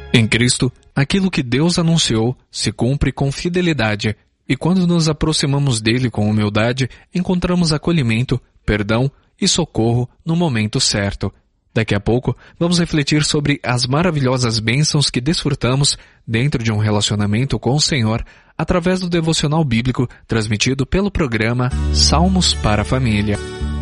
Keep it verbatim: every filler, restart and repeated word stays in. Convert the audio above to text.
Em Cristo, aquilo que Deus anunciou se cumpre com fidelidade, e quando nos aproximamos dele com humildade, encontramos acolhimento, perdão e socorro no momento certo. Daqui a pouco, vamos refletir sobre as maravilhosas bênçãos que desfrutamos dentro de um relacionamento com o Senhor através do devocional bíblico transmitido pelo programa Salmos para a Família.